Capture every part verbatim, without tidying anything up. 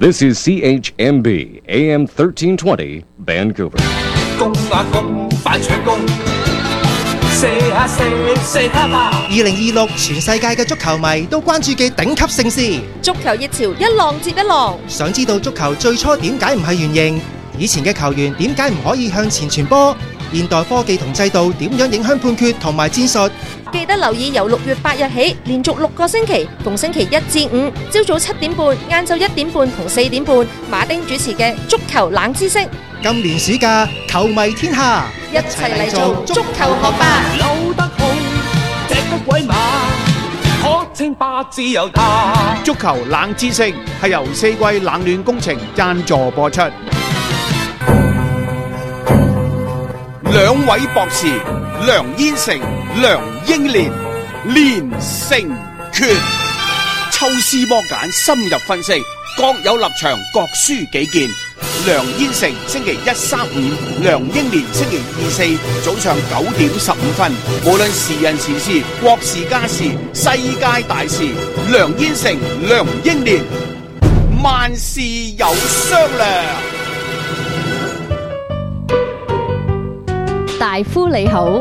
This is C H M B A M thirteen twenty Vancouver。 攻啊攻，快搶攻！射啊射，射啊嘛！ 二零二六全世界嘅足球迷都關注嘅頂級盛事， 足球熱潮一浪接一浪。 想知道足球最初點解唔係圓形？以前嘅球員點解唔可以向前傳波？現代科技同制度點樣影響判決同埋戰術？ 記得留意由六月八日起，連續六個星期，逢星期一至五，朝早七點半、晏晝一點半同四點半，馬丁主持嘅足球冷知識。 今年暑假，球迷天下， 一齊嚟做足球學霸。 扭得好，踢得鬼馬，可稱霸自由他。 足球冷知識係由四季冷暖工程贊助播出。兩位博士梁燕成、梁英蓮連勝決，抽絲剝繭，深入分析，各有立場，各抒己見。梁燕成星期一、三、五，梁英蓮星期二、四早上九點十五分。無論時人時事、國事家事、世界大事，梁燕成、梁英蓮萬事有商量。 大夫你好，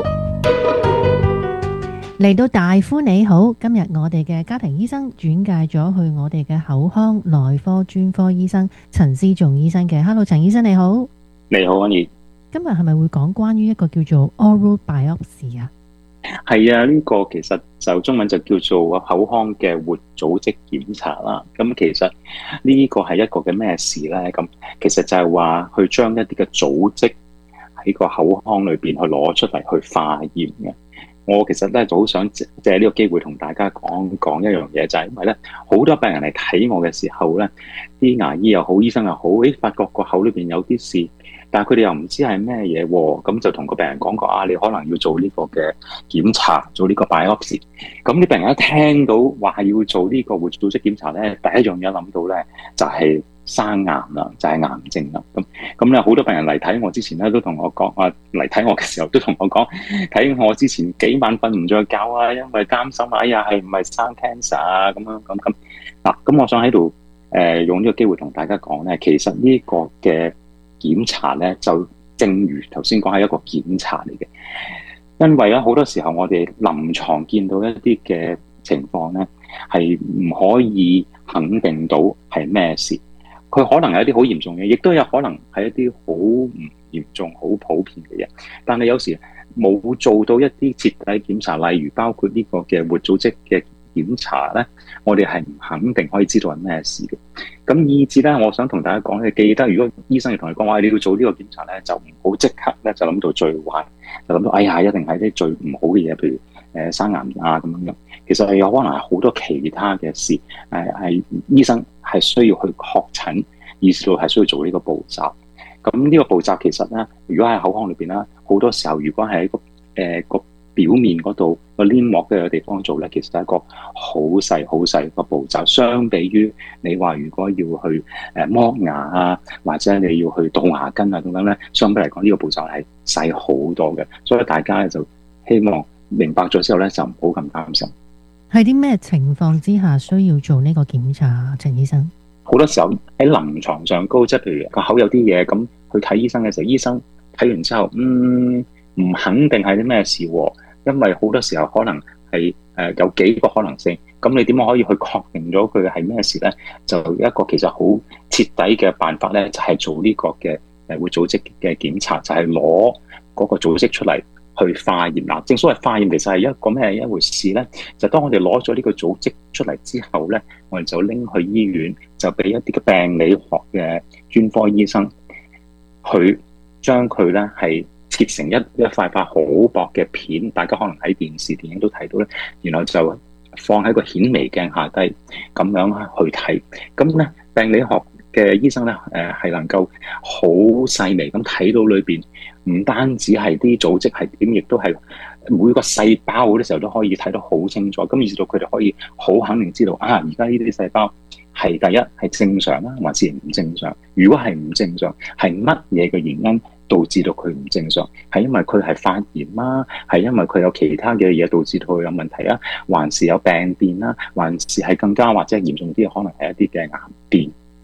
嚟到大夫你好，今日我哋嘅家庭醫生轉介咗去我哋嘅口腔內科專科醫生陳思仲醫生嘅。Hello， 陳醫生你好。 你好，安怡。 今日係咪會講關於一個叫做 oral biopsy 啊？ 係啊，呢、這個其實就中文就叫做口腔嘅活組織檢查啦。咁其實呢個係一個嘅咩事呢？咁其實就係話去將一啲嘅組織喺個口腔裏邊去攞出嚟去化驗嘅。我其實咧就好想借呢個機會同大家講講一樣嘢，就係因為咧好多病人嚟睇我嘅時候咧，啲牙醫又好，醫生又好，誒發覺個口裏邊有啲事，但係佢哋又唔知係咩嘢喎，咁就同個病人講過啊，你可能要做呢個嘅檢查，做呢個 biopsy。咁啲病人一聽到話要做呢個活組織檢查咧，第一樣嘢諗到咧就係、是生癌啦，就係、是、癌症啦。咁咁咧，好多病人嚟睇我之前咧，都同我講，啊嚟睇我嘅時候都同我講，睇我之前幾晚瞓唔着覺啊，因為擔心，哎呀係唔係生 cancer 啊咁樣咁咁。嗱，咁我想喺度誒用呢個機會同大家講咧，其實呢個嘅檢查咧，就正如頭先講係一個檢查嚟嘅，因為咧好多時候我哋臨床見到一啲嘅情況咧，係唔可以肯定到係咩事。佢可能係一啲好嚴重嘅，亦都有可能係一啲好唔嚴重、好普遍嘅嘢。但係有時冇做到一啲徹底檢查，例如包括呢個嘅活組織嘅檢查咧，我哋係唔肯定可以知道係咩事嘅。咁以至咧，我想同大家講，你記得如果醫生要同你講話，你要做呢個檢查咧，就唔好即刻咧就諗到最壞，就諗到哎呀一定係啲最唔好嘅嘢，譬如誒生癌啊咁樣樣。其實係有可能係好多其他嘅事，誒係醫生係需要去確診，意思到係需要做呢個步驟。咁呢個步驟其實咧，如果喺口腔裏邊啦，好多時候如果係喺個誒個表面嗰度個黏膜嘅地方做咧，其實係一個好細好細個步驟。相比於你話如果要去誒剝牙啊，或者你要去杜牙根啊等等咧，相比嚟講呢個步驟係細好多嘅。所以大家咧就希望明白咗之後咧，就唔好咁擔心。 係啲咩情況之下需要做呢個檢查，陳醫生？ 好多時候喺臨床上高，即係譬如個口有啲嘢，咁去睇醫生嘅時候，醫生睇完之後，嗯，唔肯定係啲咩事喎，因為好多時候可能係誒有幾個可能性，咁你點樣可以去確定咗佢係咩事咧？就一個其實好徹底嘅辦法咧，就係做呢個嘅誒活組織嘅檢查，就係攞嗰個組織出嚟去化驗。嗱，正所謂化驗其實係一個咩一回事咧？就當我哋攞咗呢個組織出嚟之後咧，我哋就拎去醫院，就俾一啲嘅病理學嘅專科醫生去將佢咧係切成一一塊塊好薄嘅片，大家可能喺電視電影都睇到咧，然後就放喺個顯微鏡下低咁樣去睇。咁咧病理學嘅醫生咧，誒係能夠好細微咁睇到裏邊，唔單止係啲組織係點，亦都係每個細胞嗰啲時候都可以睇得好清楚。咁以至到佢哋可以好肯定知道啊，而家呢啲細胞係第一係正常啦，還是唔正常？如果係唔正常，係乜嘢嘅原因導致到佢唔正常？係因為佢係發炎啦，係因為佢有其他嘅嘢導致到佢有問題啊，還是有病變啦，還是係更加或者嚴重啲，可能係一啲嘅癌變。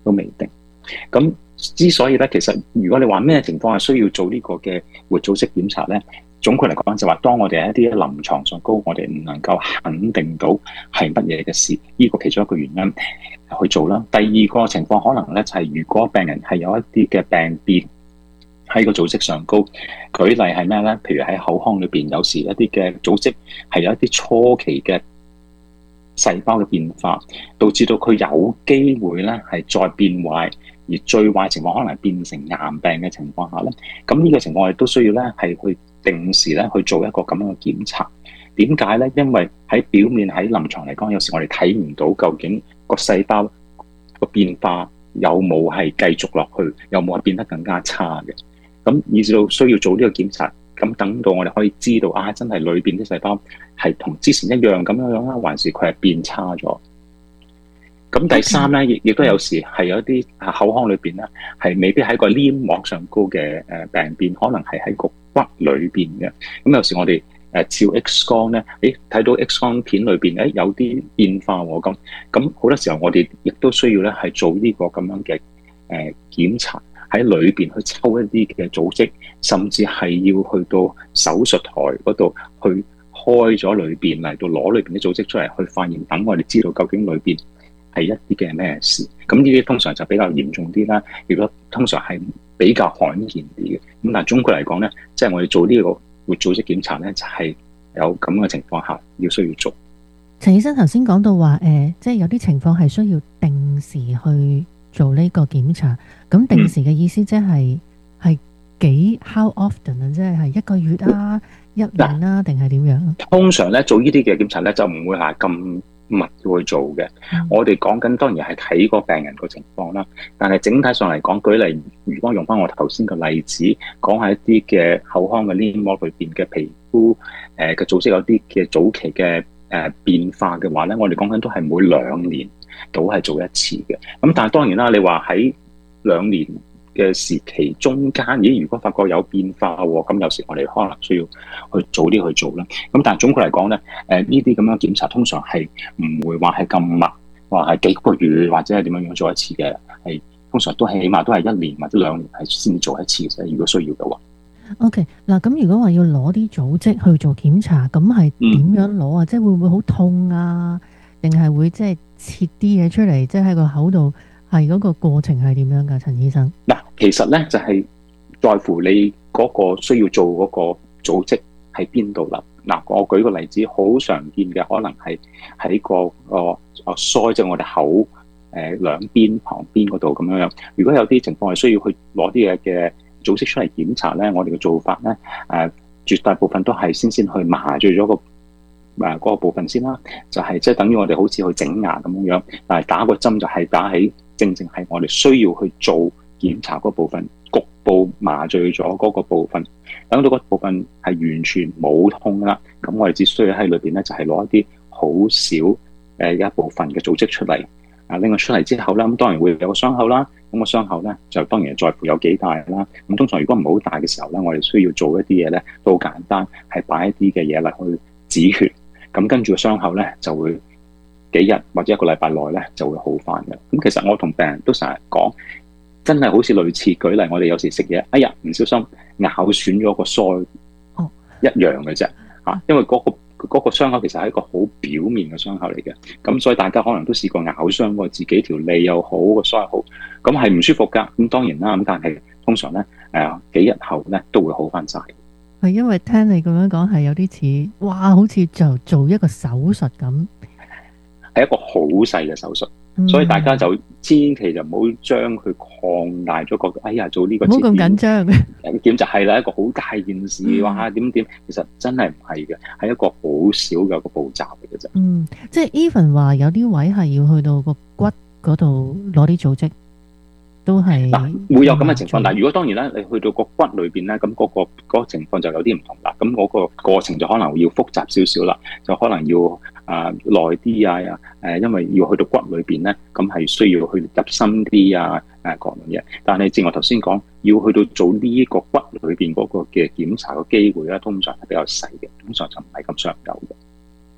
都未定。咁之所以咧，其實如果你話咩情況係需要做呢個嘅活組織檢查咧，總括嚟講就話，當我哋喺一啲臨床上高，我哋唔能夠肯定到係乜嘢嘅事，呢個其中一個原因去做啦。第二個情況可能咧就係，如果病人係有一啲嘅病變喺個組織上高，舉例係咩咧？譬如喺口腔裏邊，有時一啲嘅組織係有一啲初期嘅細胞嘅變化，導致到佢有機會咧係再變壞。而最壞情況可能係變成癌病嘅情況下咧，咁呢個情況我哋都需要咧係去定時咧去做一個咁樣嘅檢查。點解咧？因為喺表面喺臨床嚟講，有時我哋睇唔到究竟個細胞個變化有冇係繼續落去，有冇係變得更加差嘅。咁以至到需要做呢個檢查，咁等到我哋可以知道啊，真係裏邊啲細胞係同之前一樣咁樣樣啦，還是佢係變差咗？咁第三咧，亦亦都有時係有一啲口腔裏邊咧，係未必喺個黏膜上高嘅誒病變，可能係喺個骨裏邊嘅。咁有時我哋誒照 X 光咧，誒睇到 X 光片裏邊誒有啲變化喎。咁咁好多時候我哋亦都需要咧係做呢個咁樣嘅誒檢查，喺裏邊去抽一啲嘅組織，甚至係要去到手術台嗰度去開咗裏邊嚟到攞裏邊啲組織出嚟，去發現，等我哋知道究竟裏邊係一啲嘅咩事。咁呢啲通常就比較嚴重啲啦，如果通常係比較罕見啲嘅。咁但係總括嚟講咧，即係我哋做呢個活組織檢查咧，就係有咁嘅情況下要需要做。 陳醫生頭先講到話，誒、呃，即係有啲情況係需要定時去做呢個檢查。咁定時嘅意思即係係幾 how often 啊？即係係一個月啊、一年啊，定係點樣？ 通常咧做呢啲嘅檢查咧，就唔會係咁密去做嘅。嗯、我哋講緊當然係睇個病人個情況啦，但係整體上嚟講，舉例如果用翻我頭先嘅例子，講係一啲嘅口腔嘅黏膜裏邊嘅皮膚誒嘅組織有啲嘅早期嘅誒變化嘅話咧，我哋講緊都係每兩年都係做一次嘅。咁但係當然啦，你話喺兩年嘅時期中間，咦？如果發覺有變化喎，咁有時我哋可能需要去早啲去做啦。咁但係總括嚟講咧，誒呢啲咁樣檢查通常係唔會話係咁密，話係幾個月或者係點樣樣做一次嘅，係通常都起碼都係一年或者兩年係先做一次嘅。如果需要嘅話。 OK， 嗱咁如果話要攞啲組織去做檢查，咁係點樣攞啊？嗯、即係會唔會好痛啊？定係會即係切啲嘢出嚟，即係喺個口度？係嗰個過程係點樣㗎，陳醫生？嗱， 其實咧就係、是、在乎你嗰個需要做嗰個組織喺邊度啦。嗱，我舉個例子，好常見嘅可能係喺個個個腮，即係我哋口誒、呃、兩邊旁邊嗰度咁樣樣。如果有啲情況係需要去攞啲嘢嘅組織出嚟檢查咧，我哋嘅做法咧誒、呃，絕大部分都係先先去麻醉咗個誒嗰、呃、個部分先啦，就係即係等於我哋好似去整牙咁樣樣，但係打個針就係打喺。正正係我哋需要去做檢查嗰部分，局部麻醉咗嗰個部分，等到嗰部分係完全冇痛啦，咁我哋只需要喺裏邊咧就係攞一啲好少誒一部分嘅組織出嚟，啊拎咗出嚟之後咧，咁當然會有個傷口啦，咁個傷口咧就當然在乎有幾大啦。咁通常如果唔係好大嘅時候咧，我哋需要做一啲嘢咧都好簡單，係擺一啲嘅嘢嚟去止血，咁跟住個傷口咧就會幾日或者一個禮拜內咧就會好翻嘅。咁其實我同病人都成日講，真係好似類似舉例，我哋有時食嘢，哎呀唔小心咬損咗個腮，哦、一樣嘅啫嚇。因為嗰、嗰個嗰、嗰個傷口其實係一個好表面嘅傷口嚟嘅，咁所以大家可能都試過咬傷過自己條脷又好個腮好，咁係唔舒服㗎。咁當然啦，咁但係通常咧誒、呃、幾日後咧都會好翻晒。 係因為聽你咁樣講係有啲似，哇，好似就做一個手術咁。 係一個好細嘅手術，嗯、所以大家就千祈就唔好將佢擴大咗，覺得哎呀做呢個唔好咁緊張檢查係啦，一個好大件事，哇點點，其實真係唔係嘅，係一個好少嘅一個步驟嚟嘅啫。嗯， 即係 even 話有啲位係要去到個骨嗰度攞啲組織。都係嗱，會有咁嘅情況。但係如果當然啦，你去到個骨裏邊咧，咁嗰、嗰個嗰個情況就有啲唔同啦。咁嗰個過程就可能要複雜少少啦，就可能要啊耐啲啊，誒，因為要去到骨裏邊咧，咁係需要去入深啲啊，誒各樣嘢。但係正如我頭先講，要去到做呢個骨裏邊嗰個嘅檢查嘅機會咧，通常係比較細嘅，通常就唔係咁常有嘅。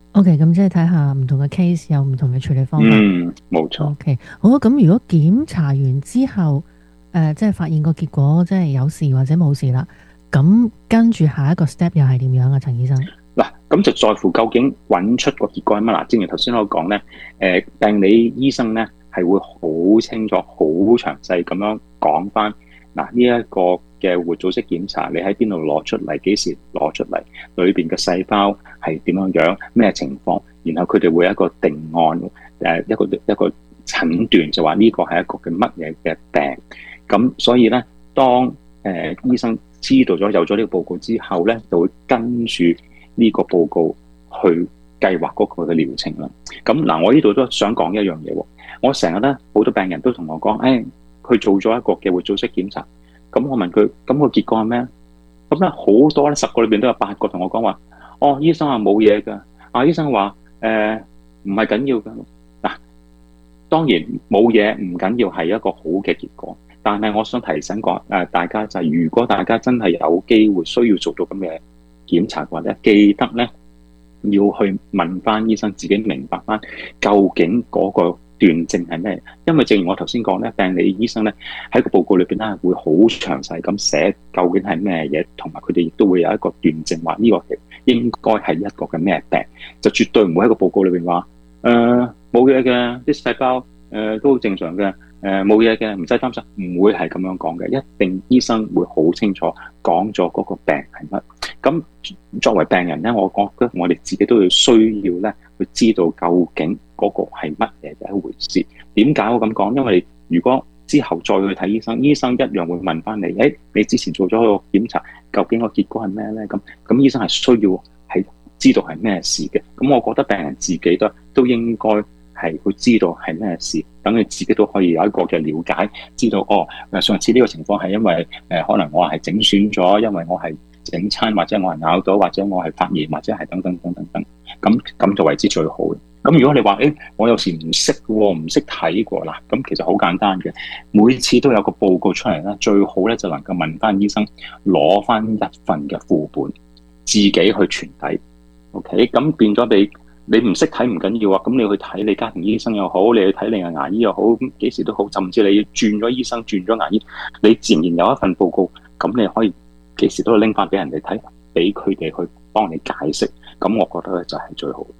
OK，咁即係睇下唔同嘅 case 有唔同嘅處理方法。 嗯，冇錯。 OK，好啊。咁如果檢查完之後，誒、呃，即係發現個結果即係有事或者冇事啦，咁跟住下一個 step 又係點樣啊，陳醫生？ 嗱，咁就在乎究竟揾出個結果係乜啦。正如頭先我講咧，誒，病理醫生咧係會好清楚、好詳細咁樣講翻。嗱，呢一個嘅活組織檢查，你喺邊度攞出嚟？幾時攞出嚟？裏邊嘅細胞係點樣樣？咩情況？然後佢哋會有一個定案，誒，一個一個診斷，就話呢個係一個嘅乜嘢嘅病。咁所以咧，當誒、呃、醫生知道咗有咗呢個報告之後咧，就會跟住呢個報告去計劃嗰個嘅療程啦。咁嗱，我呢度都想講一樣嘢喎。我成日咧好多病人都同我講，誒、哎，佢做咗一個嘅活組織檢查。咁我問佢，咁個結果係咩？咁咧好多咧，十個裏邊都有八個同我講話，哦，醫生話冇嘢㗎。啊，醫生話誒唔係緊要㗎。嗱，當然冇嘢唔緊要係一個好嘅結果，但係我想提醒講誒大家就係，如果大家真係有機會需要做到咁嘅檢查嘅話咧，記得咧要去問翻醫生，自己明白翻究竟嗰個斷症係咩？因為正如我頭先講咧，病理醫生咧喺個報告裏邊咧會好詳細咁寫究竟係咩嘢，同埋佢哋亦都會有一個斷症，話呢個應該係一個嘅咩病，就絕對唔會喺個報告裏邊話誒冇嘢嘅，啲細胞誒、呃、都好正常嘅，誒冇嘢嘅，唔使擔心，唔會係咁樣講嘅，一定醫生會好清楚講咗嗰個病係乜。咁作為病人咧，我覺得我哋自己都要需要咧去知道究竟嗰個係乜嘢嘅一回事。點解我咁講？因為如果之後再去睇醫生，醫生一樣會問翻你，誒、哎，你之前做咗個檢查，究竟個結果係咩咧？咁咁醫生係需要係知道係咩事嘅。咁我覺得病人自己都都應該係會知道係咩事，等佢自己都可以有一個嘅了解，知道哦，上次呢個情況係因為誒、呃、可能我係整損咗，因為我係整親，或者我係咬到，或者我係發炎，或者係等等等等等，咁咁就為之最好嘅。咁如果你話誒、欸，我有時唔識喎，唔識睇過啦，咁其實好簡單嘅，每次都有個報告出嚟啦，最好咧就能夠問翻醫生攞翻一份嘅副本，自己去傳遞。OK， 咁變咗你你唔識睇唔緊要啊，咁你去睇你家庭醫生又好，你去睇你嘅牙醫又好，咁幾時都好，甚至你轉咗醫生轉咗牙醫，你自然有一份報告，咁你可以幾時都拎翻俾人哋睇，俾佢哋去幫你解釋，咁我覺得咧就係最好。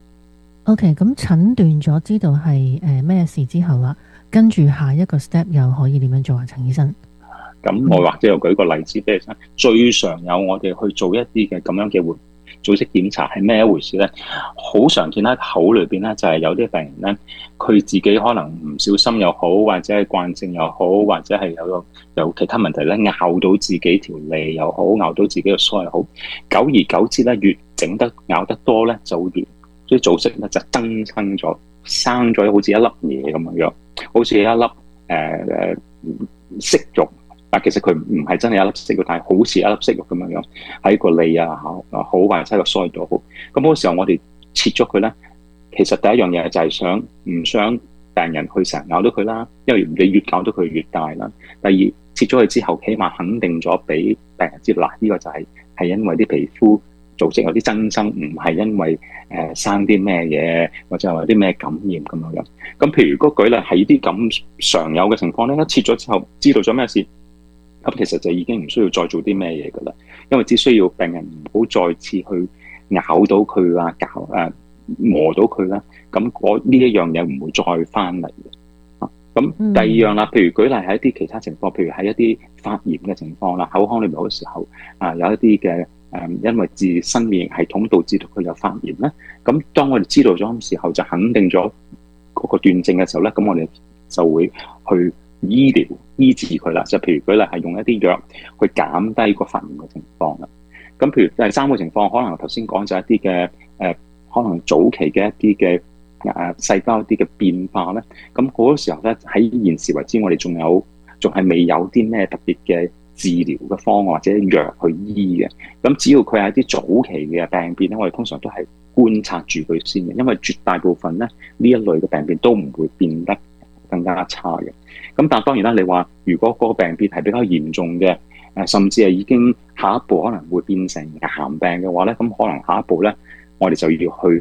OK， 咁診斷咗知道係誒咩事之後啦，跟住下一個 step 又可以點樣做啊，陳醫生？ 咁我或者又舉個例子俾你聽，最常有我哋去做一啲嘅咁樣嘅活組織檢查係咩一回事咧？好常見喺口裏邊咧，就係有啲病人咧，佢自己可能唔小心又好，或者係慣性又好，或者係有有其他問題咧，咬到自己條脷又好，咬到自己嘅腮又好，久而久之咧，越整得咬得多咧，就會越啲組織咧就增生咗，生咗好似一粒嘢咁樣樣，好似一粒誒誒息肉。但其實佢唔係真係一粒息肉，但係好似一粒息肉咁樣樣喺個脷啊，好或者喺個腮度好。咁嗰個時候我哋切咗佢咧，其實第一樣嘢就係想唔想病人去成日咬到佢啦，因為你越咬到佢越大啦。第二，切咗佢之後，起碼肯定咗俾病人知道，嗱，呢個就係係因為啲皮膚組織有啲增生，唔係因為誒、呃、生啲咩嘢，或者有啲咩感染咁樣樣。咁譬如如果舉例係啲咁常有嘅情況咧，一切咗之後知道咗咩事，咁其實就已經唔需要再做啲咩嘢噶啦，因為只需要病人唔好再次去咬到佢啊，搞誒磨到佢啦，咁呢一樣嘢唔會再翻嚟嘅。咁第二樣啦，譬如舉例係一啲其他情況，譬如係一啲發炎嘅情況啦，口腔裏面嗰時候啊有一啲嘅誒，因為自身免疫系統導致到佢有發炎咧，咁當我哋知道咗嘅時候，就肯定咗嗰個斷症嘅時候咧，咁我哋就會去醫療醫治佢啦，就譬如舉例係用一啲藥去減低個發炎嘅情況啦。咁譬如第三個情況，可能頭先講就一啲嘅誒，可能早期嘅一啲嘅誒細胞一啲嘅變化咧。咁嗰個時候咧，喺現時為止，我哋仲有仲係未有啲咩特別嘅治療嘅方案或者藥去醫嘅。咁只要佢係一啲早期嘅病變咧，我哋通常都係觀察住佢先嘅，因為絕大部分咧呢一類嘅病變都唔會變得更加差嘅。咁但係當然啦，你話如果嗰個病變係比較嚴重嘅，誒甚至係已經下一步可能會變成癌病嘅話咧，咁可能下一步咧，我哋就要去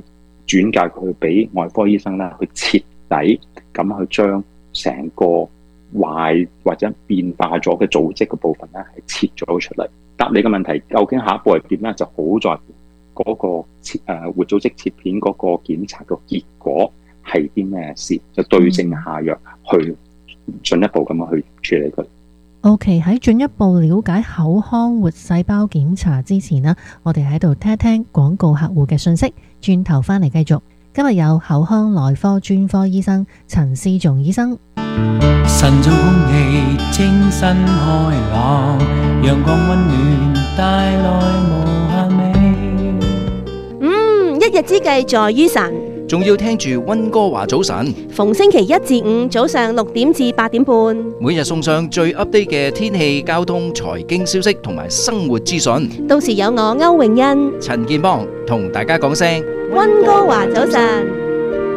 轉介佢俾外科醫生咧，去徹底咁去將成個壞或者變化咗嘅組織嘅部分咧，係切咗出嚟。答你嘅問題，究竟下一步係點咧？就好在嗰個切誒活組織切片嗰個檢查嘅結果係啲咩事，就對症下藥去進一步咁樣去處理佢。 OK， 喺進一步了解口腔活細胞檢查之前呢，我哋喺度聽一聽廣告客戶嘅信息，轉頭翻嚟繼續。今日有口腔內科專科醫生陳思仲醫生。 晨早空氣清新開朗，陽光溫暖帶來無限美。 嗯，一日之計在於晨， 仲要聽住溫哥華早晨， 逢星期一至五早上六點至八點半， 每日送上最 update 嘅天氣、交通、財經消息同埋生活資訊。 到時有我歐永欣、 陳建邦同大家講聲溫哥華早晨。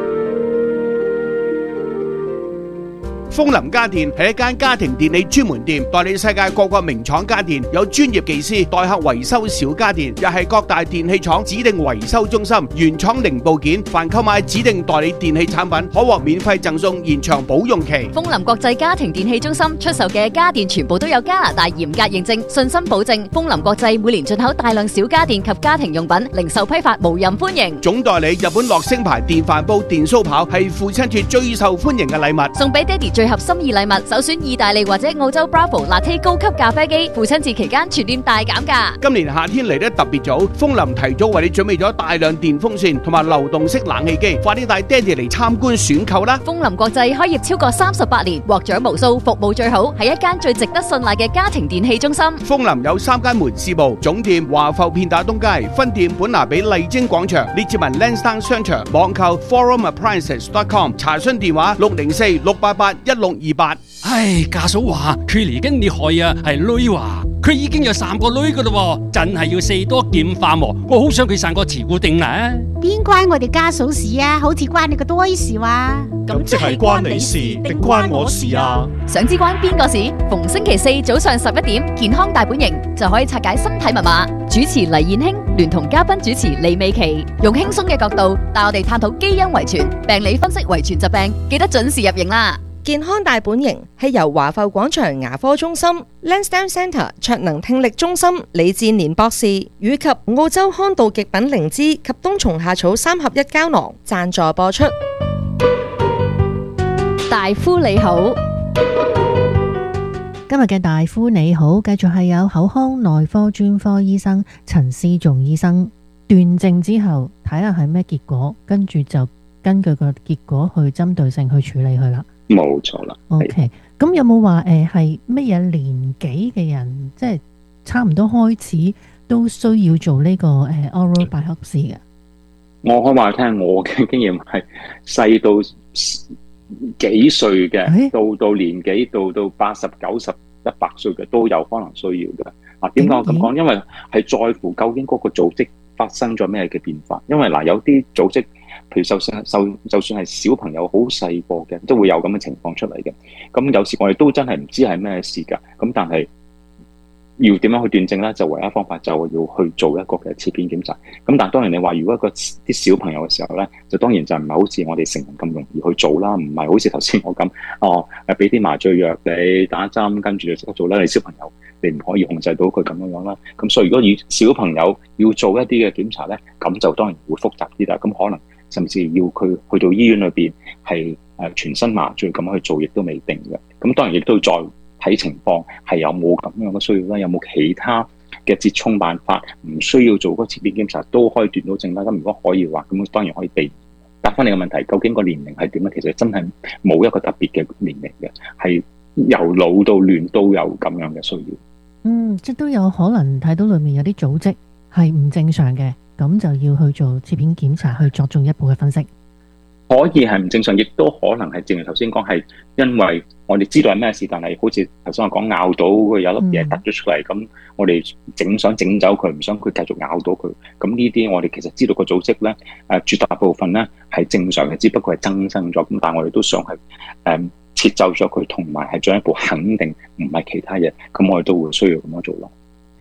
風林家電係一間家庭電器專門店，代理世界各個名廠家電，有專業技師代客維修小家電，又係各大電器廠指定維修中心，原廠零部件，凡購買指定代理電器產品，可獲免費贈送延長保用期。 風林國際家庭電器中心出售嘅家電全部都有加拿大嚴格認證，信心保證。風林國際每年進口大量小家電及家庭用品，零售批發無任歡迎。 總代理日本樂聲牌電飯煲、電酥刨係父親節最受歡迎嘅禮物， 送俾爹哋最合心意禮物，首選意大利或者澳洲 Bravo Latte 高級咖啡機，父親節期間全店大減價。 今年夏天嚟得特別早，風林提早為你準備咗大量電風扇同埋流動式冷氣機，快啲帶爹哋嚟參觀選購啦！ 風林國際開業超過三十八年，獲獎無數，服務最好，係一間最值得信賴嘅家庭電器中心。 風林有三間門市部，總店華埠片打東街，分店本拿比麗晶廣場，列治文 Lansdowne 商場，網購 forum appliances dot com， 查詢電話六零四六八八一六二八。 唉，家嫂話佢嚟緊厲害啊，係女話佢已經有三個女噶啦，真係要四多劍化喎。我好想佢生個慈固定啊！ 邊關我哋家嫂事啊？好似關你個多事話。 咁即係關你事定關我事啊？ 想知關邊個事？逢星期四早上十一點，健康大本營就可以拆解身體密碼。主持黎燕卿聯同嘉賓主持李美琪，用輕鬆嘅角度帶我哋探討基因遺傳、病理分析遺傳疾病，記得準時入營啦！ 健康大本營係由華埠廣場牙科中心、Lansdowne Centre 卓能聽力中心李志年博士以及澳洲康道極品靈芝及冬蟲夏草三合一膠囊贊助播出。 大夫你好， 今日嘅大夫你好，繼續係有口腔內科專科醫生陳思仲醫生斷症之後，睇下係咩結果，跟住就根據個結果去針對性去處理佢啦。 冇錯啦。 OK， 咁有冇話誒係乜嘢年紀嘅人，即係差唔多開始都需要做呢、這個誒、呃、oral biopsy 嘅？ 我可以話聽，我嘅經驗係細到幾歲嘅，到到年紀到到八十、九十、一百歲嘅都有可能需要嘅。啊，點解我咁講？因為係在乎究竟嗰個組織發生咗咩嘅變化。因為嗱、呃，有啲組織。譬如就算就就算係小朋友好細個嘅，都會有咁嘅情況出嚟嘅。咁有時我哋都真係唔知係咩事㗎。咁但係要點樣去斷症咧？就唯一方法就要去做一個嘅切片檢查。咁但係當然你話如果一個啲小朋友嘅時候咧，就當然就唔係好似我哋成人咁容易去做啦。唔係好似頭先我咁，哦誒俾啲麻醉藥你打針，跟住就即刻做啦。你小朋友你唔可以控制到佢咁樣樣啦。咁所以如果以小朋友要做一啲嘅檢查咧，咁就當然會複雜啲啦。咁可能甚至要佢去到醫院裏邊係誒全身麻醉咁去做，亦都未定嘅。咁當然亦都要再睇情況，係有冇咁樣嘅需要啦，有冇其他嘅折衷辦法，唔需要做嗰個切片檢查都可以斷到症啦。咁如果可以嘅話，咁當然可以避。答翻你嘅問題，究竟個年齡係點咧？其實真係冇一個特別嘅年齡嘅，係由老到嫩都有咁樣嘅需要。 嗯，即都有可能睇到裏面有啲組織係唔正常嘅。咁就要去做切片檢查，去作進一步嘅分析。 可以係唔正常，亦都可能係正如頭先講，係因為我哋知道係咩事，但係好似頭先我講咬到佢有粒嘢突咗出嚟，咁、嗯、我哋整想整走佢，唔想佢繼續咬到佢。咁呢啲我哋其實知道個組織咧，誒絕大部分咧係正常嘅，只不過係增生咗。咁但係我哋都想係誒切走咗佢，同埋係進一步肯定唔係其他嘢。咁我哋都會需要咁樣做咯。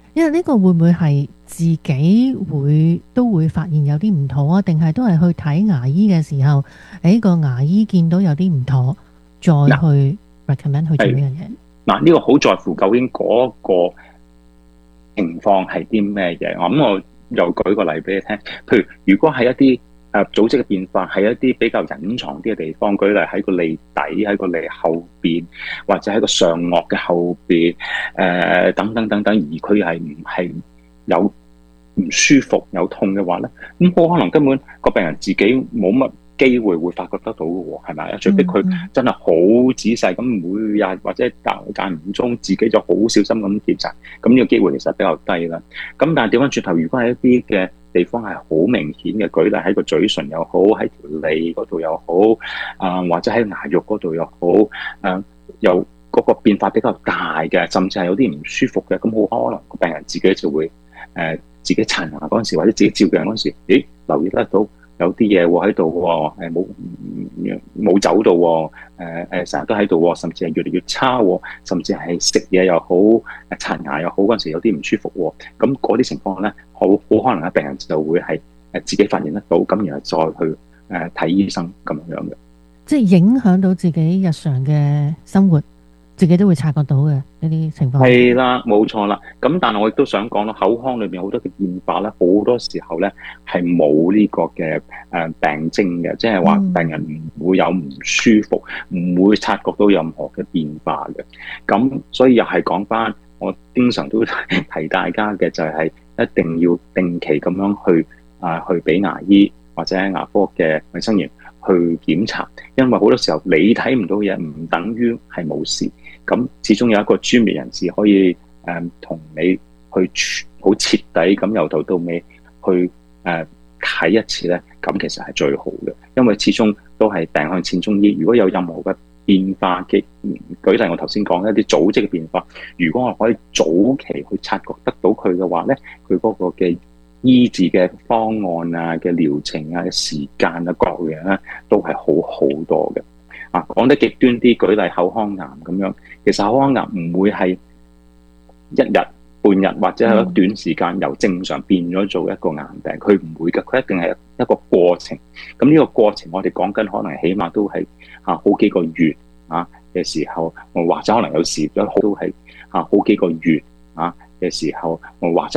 因為呢個會唔會係自己會都會發現有啲唔妥啊？定係都係去睇牙醫嘅時候，誒個牙醫見到有啲唔妥，再去 recommend 去做呢樣嘢？ 嗱，呢個好在乎究竟嗰個情況係啲咩嘢。我諗我又舉個例俾你聽，譬如如果係一啲誒組織嘅變化，係一啲比較隱藏啲嘅地方，舉例喺個脷底、喺個脷後邊，或者喺個上顎嘅後邊，誒、呃、等等等等，而佢係唔係有唔舒服、有痛嘅話咧，咁好可能根本個病人自己冇乜機會會發覺得到嘅喎，係咪啊？除非佢真係好仔細咁每日或者隔間唔中自己就好小心咁檢查，咁呢個機會其實比較低啦。咁但係調翻轉頭，如果係一啲嘅地方係好明顯嘅，舉例喺個嘴唇又好，喺條脷嗰度又好，啊、呃、或者喺牙肉嗰度又好，誒、呃、又嗰個變化比較大嘅，甚至係有啲唔舒服嘅，咁好可能個病人自己就會誒、呃、自己刷牙嗰陣時，或者自己照鏡嗰陣時，咦留意得到有啲嘢喎喺度喎，誒冇冇走到喎，誒誒成日都喺度喎，甚至係越嚟越差喎，甚至係食嘢又好，誒刷牙又好嗰陣時有啲唔舒服喎，咁嗰啲情況咧，好好可能咧病人就會係誒自己發現得到，咁然後再去誒睇醫生咁樣嘅， 即係影響到自己日常嘅生活。自己都會察覺到嘅呢啲情況。 係啦，冇錯啦。咁但係我亦都想講啦，口腔裏面好多嘅變化咧，好多時候咧係冇呢個嘅誒病徵嘅，即係話病人唔會有唔舒服，唔、嗯、會察覺到任何嘅變化嘅。咁所以又係講翻，我經常都提大家嘅就係一定要定期咁樣去啊去俾牙醫或者牙科嘅衛生員去檢查，因為好多時候你睇唔到嘢，唔等於係冇事。咁始終有一個專業人士可以誒同、呃、你去好徹底咁由頭到尾去誒睇、呃、一次咧，咁其實係最好嘅，因為始終都係病向淺中醫。如果有任何嘅變化嘅，舉例我頭先講一啲組織嘅變化，如果我可以早期去察覺得到佢嘅話咧，佢嗰個嘅醫治嘅方案啊、嘅療程啊、嘅時間啊各樣咧，都係好好多嘅。啊，講得極端啲，舉例口腔癌咁樣，其實口腔癌唔會係一日半日或者係一短時間由正常變咗做一個癌病，佢唔會嘅，佢一定係一個過程。咁呢個過程我哋講緊可能起碼都係啊好幾個月啊嘅時候，或者可能有時都都係啊好幾個月啊嘅時候，或者